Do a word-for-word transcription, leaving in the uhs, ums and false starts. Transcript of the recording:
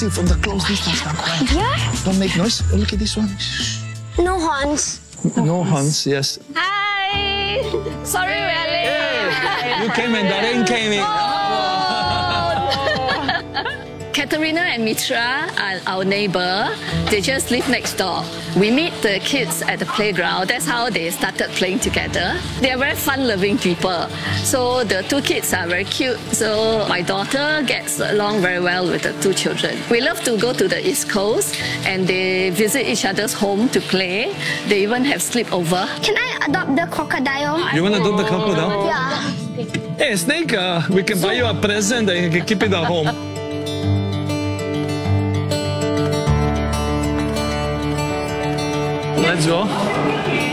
From the close distance, now quiet. Yeah? Don't make noise. Oh, look at this one. No horns. No horns, yes. Hi! Sorry we're late. You came and Darren came in. Katerina and Mitra are our neighbor. They just live next door. We meet the kids at the playground. That's how they started playing together. They are very fun-loving people. So the two kids are very cute. So my daughter gets along very well with the two children. We love to go to the East Coast and they visit each other's home to play. They even have sleepover. Can I adopt the crocodile? You want to adopt the crocodile? Yeah. Hey, Snake, uh, we can buy you a present and you can keep it at home. Let's go.